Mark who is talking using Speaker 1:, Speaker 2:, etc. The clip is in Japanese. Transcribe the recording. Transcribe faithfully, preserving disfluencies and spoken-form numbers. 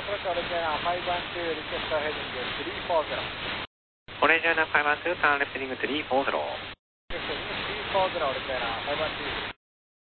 Speaker 1: approach Oregana five one two, request heading three four zero.
Speaker 2: オレンジャーナファイブワンツー、ターンレフティングスリーフォーゼロ。
Speaker 1: Request three four zero, Oregana five one two.